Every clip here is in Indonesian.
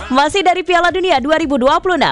Masih dari Piala Dunia 2026.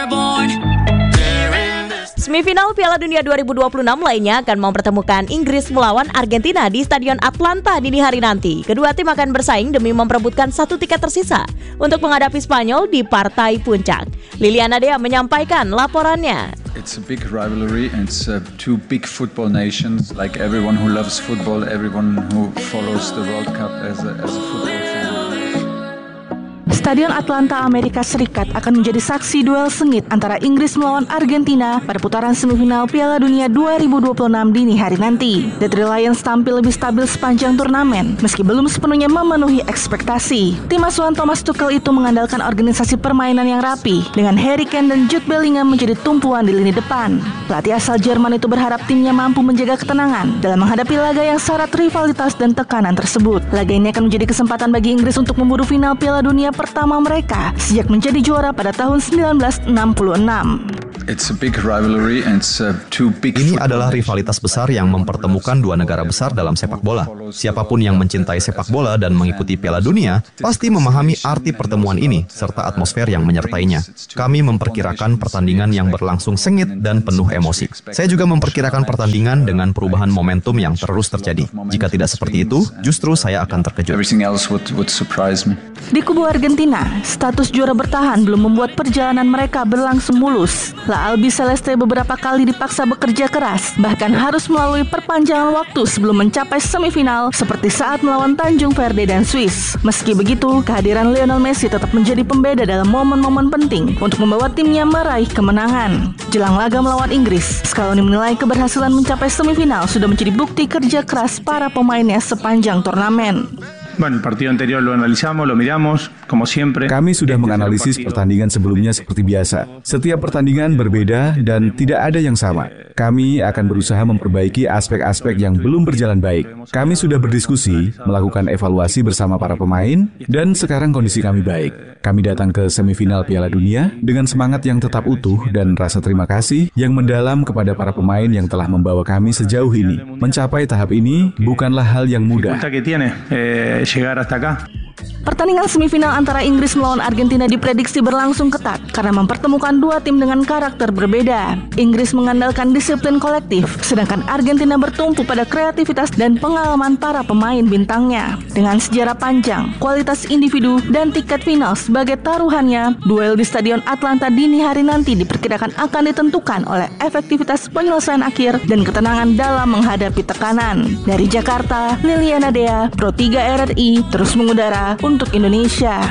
Semifinal Piala Dunia 2026 lainnya akan mempertemukan Inggris melawan Argentina di Stadion Atlanta dini hari nanti. Kedua tim akan bersaing demi memperebutkan satu tiket tersisa untuk menghadapi Spanyol di partai puncak. Liliana Dea menyampaikan laporannya. It's a big rivalry and it's two big football nations. Like everyone who loves football, everyone who follows the World Cup as a football fan. Stadion Atlanta, Amerika Serikat akan menjadi saksi duel sengit antara Inggris melawan Argentina pada putaran semifinal Piala Dunia 2026 dini hari nanti. The Three Lions tampil lebih stabil sepanjang turnamen, meski belum sepenuhnya memenuhi ekspektasi. Tim asuhan Thomas Tuchel itu mengandalkan organisasi permainan yang rapi, dengan Harry Kane dan Jude Bellingham menjadi tumpuan di lini depan. Pelatih asal Jerman itu berharap timnya mampu menjaga ketenangan dalam menghadapi laga yang syarat rivalitas dan tekanan tersebut. Laga ini akan menjadi kesempatan bagi Inggris untuk memburu final Piala Dunia pertama mereka sejak menjadi juara pada tahun 1966. Ini adalah rivalitas besar yang mempertemukan dua negara besar dalam sepak bola. Siapapun yang mencintai sepak bola dan mengikuti Piala Dunia pasti memahami arti pertemuan ini serta atmosfer yang menyertainya. Kami memperkirakan pertandingan yang berlangsung sengit dan penuh emosi. Saya juga memperkirakan pertandingan dengan perubahan momentum yang terus terjadi. Jika tidak seperti itu, justru saya akan terkejut. Di kubu Argentina, status juara bertahan belum membuat perjalanan mereka berlangsung mulus. La Albi Celeste beberapa kali dipaksa bekerja keras, bahkan harus melalui perpanjangan waktu sebelum mencapai semifinal seperti saat melawan Tanjung Verde dan Swiss. Meski begitu, kehadiran Lionel Messi tetap menjadi pembeda dalam momen-momen penting untuk membawa timnya meraih kemenangan. Jelang laga melawan Inggris, Scaloni menilai keberhasilan mencapai semifinal sudah menjadi bukti kerja keras para pemainnya sepanjang turnamen. Kami sudah menganalisis pertandingan sebelumnya seperti biasa. Setiap pertandingan berbeda dan tidak ada yang sama. Kami akan berusaha memperbaiki aspek-aspek yang belum berjalan baik. Kami sudah berdiskusi, melakukan evaluasi bersama para pemain, dan sekarang kondisi kami baik. Kami datang ke semifinal Piala Dunia dengan semangat yang tetap utuh dan rasa terima kasih yang mendalam kepada para pemain yang telah membawa kami sejauh ini. Mencapai tahap ini bukanlah hal yang mudah. Pertandingan semifinal antara Inggris melawan Argentina diprediksi berlangsung ketat karena mempertemukan dua tim dengan karakter berbeda. Inggris mengandalkan disiplin kolektif, sedangkan Argentina bertumpu pada kreativitas dan pengalaman para pemain bintangnya. Dengan sejarah panjang, kualitas individu, dan tiket final sebagai taruhannya, duel di Stadion Atlanta dini hari nanti diperkirakan akan ditentukan oleh efektivitas penyelesaian akhir dan ketenangan dalam menghadapi tekanan. Dari Jakarta, Liliana Dea, Pro 3 RRI, terus mengudara untuk Indonesia.